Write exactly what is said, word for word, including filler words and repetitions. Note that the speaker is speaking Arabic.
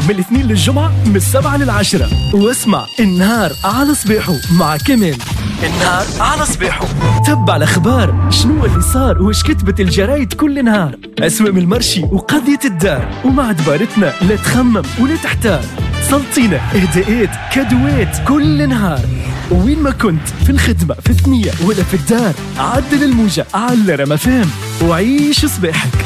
من الاثنين للجمعة من السبعة للعشرة. واسمع النهار على صبيحو مع كمال. النهار على صبيحو تبع الأخبار، شنو اللي صار وش كتبت الجرايد كل نهار، أسوام المرشي وقضية الدار، ومع دبارتنا لا تخمم ولا تحتار. سلطينة إهداءات كادوات كل نهار، وين ما كنت في الخدمة في الثنية ولا في الدار، عدل الموجة على رمفام وعيش صباحك.